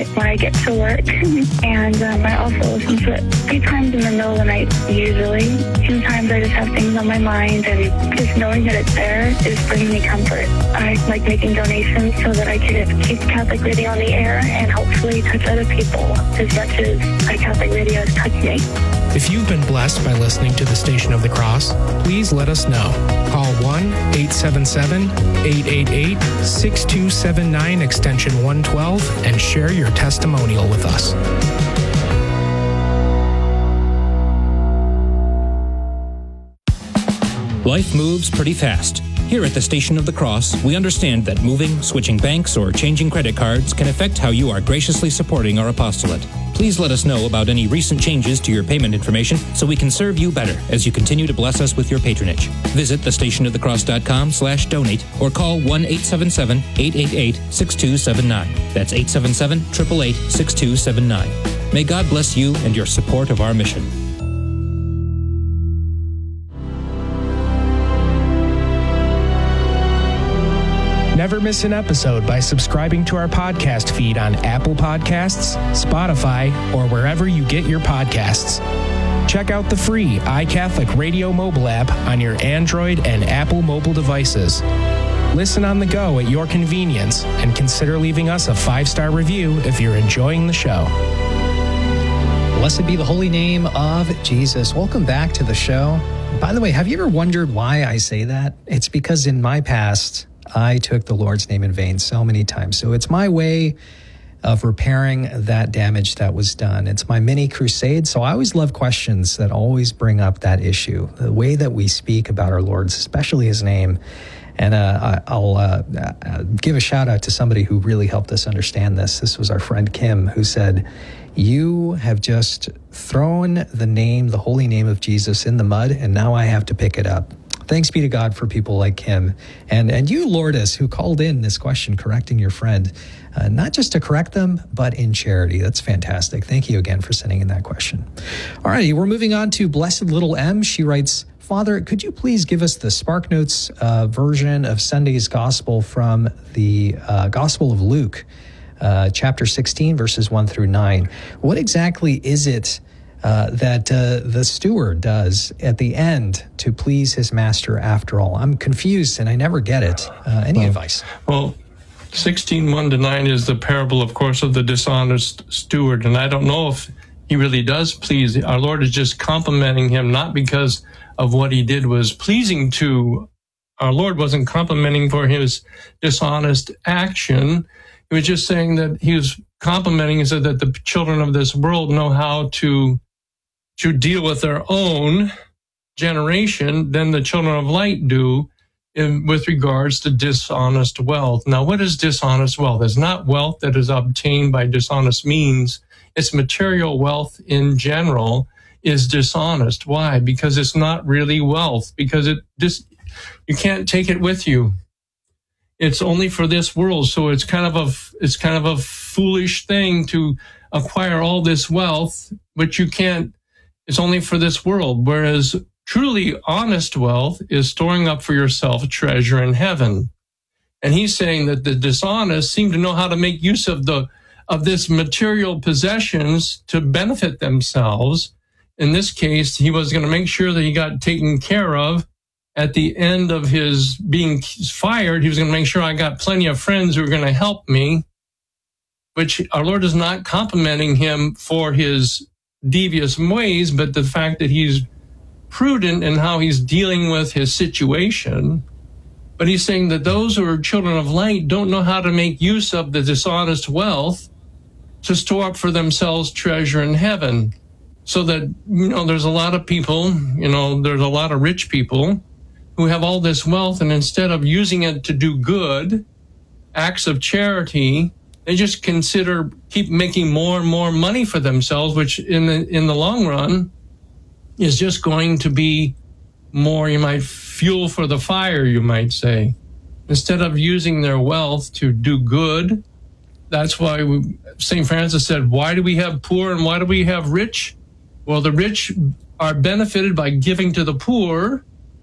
when I get to work. And I also listen to it 3 times in the middle of the night, usually. Sometimes I just have things on my mind, and just knowing that it's there is bringing me comfort. I like making donations so that I can keep Catholic Radio on the air and hopefully touch other people as much as Catholic Radio has touched me. If you've been blessed by listening to the Station of the Cross, please let us know. Call 1-877-888-6279 extension 112 and share your testimonial with us. Life moves pretty fast. Here at the Station of the Cross, we understand that moving, switching banks, or changing credit cards can affect how you are graciously supporting our apostolate. Please let us know about any recent changes to your payment information so we can serve you better as you continue to bless us with your patronage. Visit thestationofthecross.com/donate or call 1-877-888-6279. That's 877-888-6279. May God bless you and your support of our mission. Never miss an episode by subscribing to our podcast feed on Apple Podcasts, Spotify, or wherever you get your podcasts. Check out the free iCatholic Radio mobile app on your Android and Apple mobile devices. Listen on the go at your convenience and consider leaving us a 5-star review if you're enjoying the show. Blessed be the holy name of Jesus. Welcome back to the show. By the way, have you ever wondered why I say that? It's because in my past, I took the Lord's name in vain so many times. So it's my way of repairing that damage that was done. It's my mini crusade. So I always love questions that always bring up that issue, the way that we speak about our Lord, especially his name. And I'll give a shout out to somebody who really helped us understand this. This was our friend Kim, who said, "You have just thrown the holy name of Jesus in the mud, and now I have to pick it up." Thanks be to God for people like him. And you, Lourdes, who called in this question, correcting your friend, not just to correct them, but in charity. That's fantastic. Thank you again for sending in that question. All right, we're moving on to Blessed Little M. She writes, "Father, could you please give us the SparkNotes version of Sunday's Gospel from the Gospel of Luke, chapter 16, verses 1 through 9. What exactly is it that the steward does at the end to please his master after all? I'm confused and I never get it. Any advice?" Well, 16:1-9 is the parable, of course, of the dishonest steward. And I don't know if he really does please. Our Lord is just complimenting him, not because of what he did was pleasing to. Our Lord wasn't complimenting for his dishonest action. He was just saying that he was complimenting so that the children of this world know how to deal with their own generation than the children of light do with regards to dishonest wealth. Now, what is dishonest wealth? It's not wealth that is obtained by dishonest means. It's material wealth in general is dishonest. Why? Because it's not really wealth, because you can't take it with you. It's only for this world. So it's kind of a foolish thing to acquire all this wealth, but you can't. It's only for this world. Whereas truly honest wealth is storing up for yourself a treasure in heaven. And he's saying that the dishonest seem to know how to make use of this material possessions to benefit themselves. In this case, he was going to make sure that he got taken care of. At the end of his being fired, he was going to make sure I got plenty of friends who are going to help me, which our Lord is not complimenting him for his devious ways, but the fact that he's prudent in how he's dealing with his situation. But he's saying that those who are children of light don't know how to make use of the dishonest wealth to store up for themselves treasure in heaven. So that, there's a lot of people, there's a lot of rich people who have all this wealth, and instead of using it to do good, acts of charity, they just keep making more and more money for themselves, which in the long run is just going to be more, fuel for the fire, you might say. Instead of using their wealth to do good, that's why St. Francis said, why do we have poor and why do we have rich? Well, the rich are benefited by giving to the poor,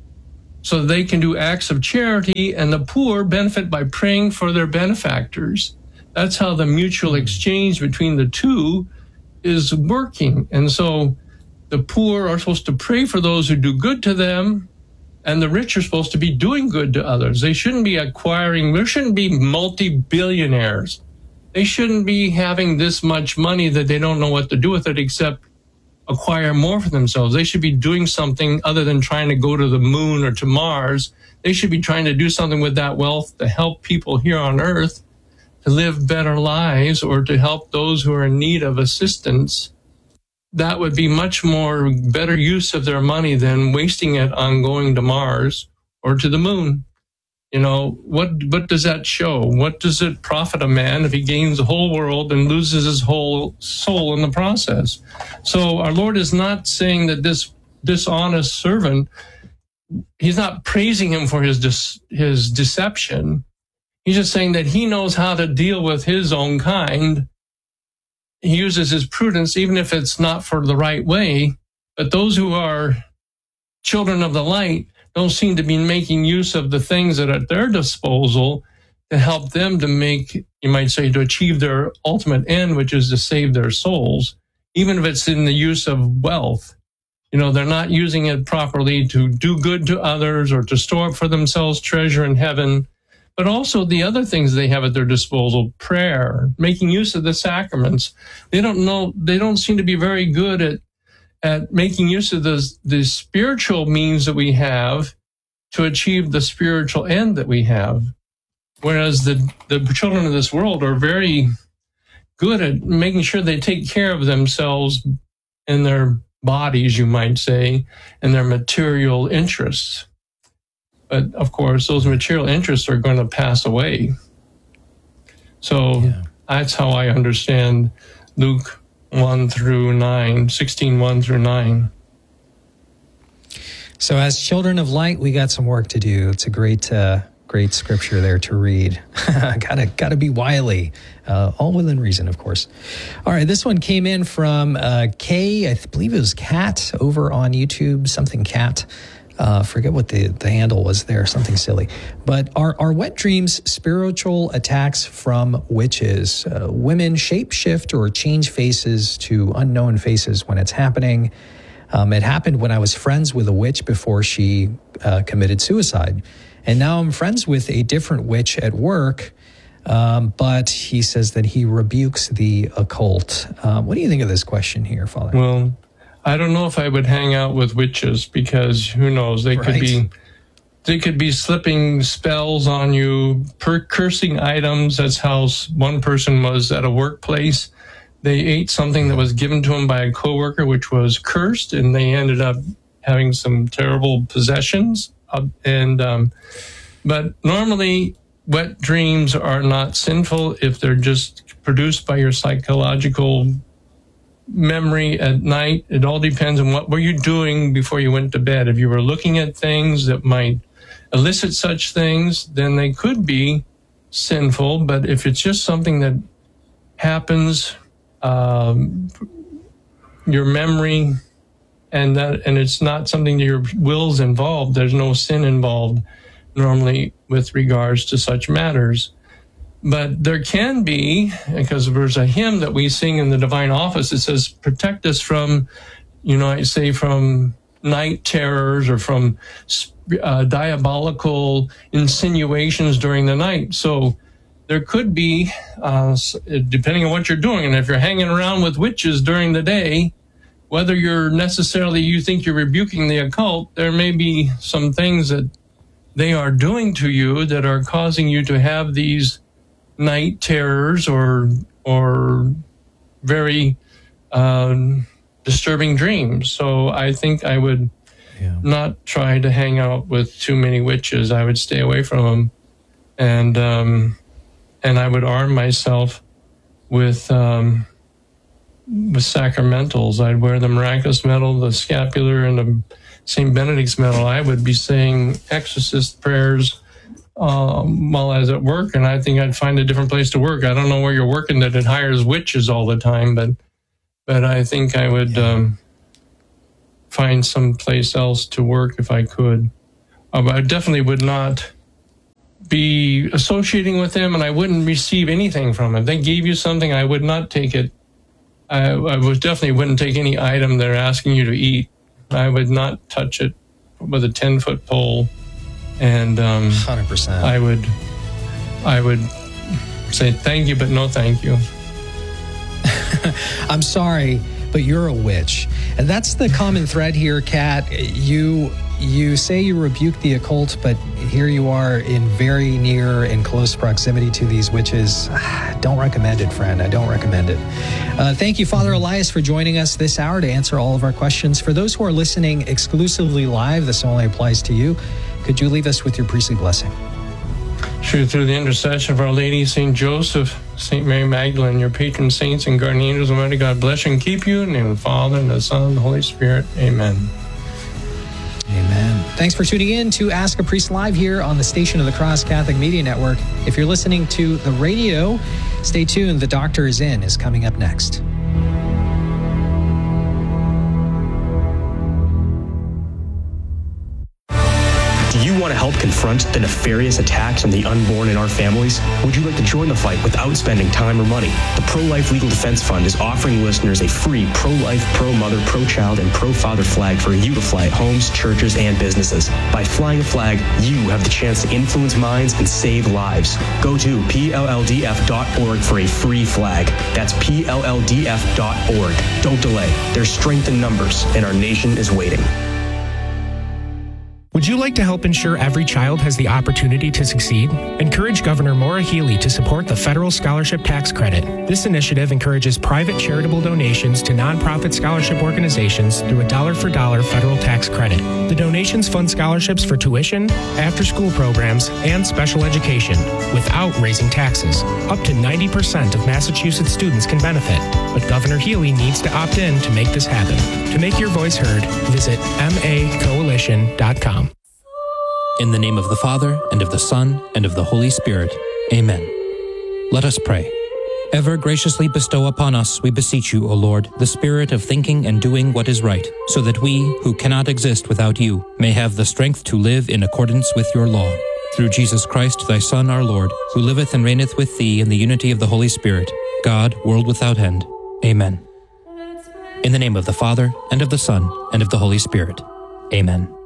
so they can do acts of charity, and the poor benefit by praying for their benefactors. That's how the mutual exchange between the two is working. And so the poor are supposed to pray for those who do good to them, and the rich are supposed to be doing good to others. They shouldn't be there shouldn't be multi-billionaires. They shouldn't be having this much money that they don't know what to do with it except acquire more for themselves. They should be doing something other than trying to go to the moon or to Mars. They should be trying to do something with that wealth to help people here on Earth to live better lives, or to help those who are in need of assistance. That would be much more better use of their money than wasting it on going to Mars or to the moon. You know, what does that show? What does it profit a man if he gains the whole world and loses his whole soul in the process? So our Lord is not saying that this dishonest servant, he's not praising him for his deception. He's just saying that he knows how to deal with his own kind. He uses his prudence, even if it's not for the right way. But those who are children of the light don't seem to be making use of the things that are at their disposal to help them to make, you might say, to achieve their ultimate end, which is to save their souls, even if it's in the use of wealth. You know, they're not using it properly to do good to others or to store up for themselves treasure in heaven, but also the other things they have at their disposal, prayer, making use of the sacraments. They don't seem to be very good at making use of the spiritual means that we have to achieve the spiritual end that we have. Whereas the children of this world are very good at making sure they take care of themselves and their bodies, you might say, and their material interests. But of course, those material interests are going to pass away. So that's how I understand Luke 1 through 9, 16, 1 through 9. So as children of light, we got some work to do. It's a great scripture there to read. Gotta be wily, all within reason, of course. All right, this one came in from Kay, I believe it was Cat, over on YouTube, something Cat. Forget what the handle was there, something silly. But are wet dreams spiritual attacks from witches? Women shapeshift or change faces to unknown faces when it's happening. It happened when I was friends with a witch before she committed suicide. And now I'm friends with a different witch at work, but he says that he rebukes the occult. What do you think of this question here, Father? Well, I don't know if I would hang out with witches, because who knows? They could be slipping spells on you, cursing items. That's how one person was at a workplace. They ate something that was given to them by a coworker, which was cursed, and they ended up having some terrible possessions. But normally, wet dreams are not sinful if they're just produced by your psychological memory at night. It all depends on what were you doing before you went to bed. If you were looking at things that might elicit such things, then they could be sinful. But if it's just something that happens, your memory, and it's not something that your will's involved, there's no sin involved normally with regards to such matters. But there can be, because there's a hymn that we sing in the Divine Office, it says, protect us from, I say, from night terrors or from diabolical insinuations during the night. So there could be, depending on what you're doing, and if you're hanging around with witches during the day, whether you think you're rebuking the occult, there may be some things that they are doing to you that are causing you to have these night terrors or very disturbing dreams. So I think I would not try to hang out with too many witches. I would stay away from them, and I would arm myself with sacramentals. I'd wear the miraculous medal, the scapular, and the St. Benedict's medal. I would be saying exorcist prayers while I was at work, and I think I'd find a different place to work. I don't know where you're working that it hires witches all the time, but I think I would find some place else to work if I could. I definitely would not be associating with them, and I wouldn't receive anything from it. They gave you something, I would not take it. I definitely wouldn't take any item they're asking you to eat. I would not touch it with a 10-foot pole. And 100%. I would say thank you, but no thank you. I'm sorry, but you're a witch. And that's the common thread here, Kat. You say you rebuke the occult, but here you are in very near and close proximity to these witches. Don't recommend it, friend. I don't recommend it. Thank you, Father Elias, for joining us this hour to answer all of our questions. For those who are listening exclusively live, this only applies to you. Could you leave us with your priestly blessing? Sure. Through the intercession of Our Lady, St. Joseph, St. Mary Magdalene, your patron saints and guardian angels, Almighty God bless you and keep you. In the name of the Father, and the Son, and the Holy Spirit. Amen. Amen. Thanks for tuning in to Ask a Priest Live here on the Station of the Cross Catholic Media Network. If you're listening to the radio, stay tuned. The Doctor is In is coming up next. Do you want to help confront the nefarious attacks on the unborn in our families? Would you like to join the fight without spending time or money? The Pro-Life Legal Defense Fund is offering listeners a free pro-life, pro-mother, pro-child, and pro-father flag for you to fly at homes, churches, and businesses. By flying a flag, you have the chance to influence minds and save lives. Go to PLLDF.org for a free flag. That's PLLDF.org. Don't delay. There's strength in numbers, and our nation is waiting. Would you like to help ensure every child has the opportunity to succeed? Encourage Governor Maura Healey to support the Federal Scholarship Tax Credit. This initiative encourages private charitable donations to nonprofit scholarship organizations through a dollar-for-dollar federal tax credit. The donations fund scholarships for tuition, after-school programs, and special education without raising taxes. Up to 90% of Massachusetts students can benefit, but Governor Healey needs to opt in to make this happen. To make your voice heard, visit macoalition.com. In the name of the Father, and of the Son, and of the Holy Spirit. Amen. Let us pray. Ever graciously bestow upon us, we beseech you, O Lord, the spirit of thinking and doing what is right, so that we, who cannot exist without you, may have the strength to live in accordance with your law. Through Jesus Christ, thy Son, our Lord, who liveth and reigneth with thee in the unity of the Holy Spirit, God, world without end. Amen. In the name of the Father, and of the Son, and of the Holy Spirit. Amen.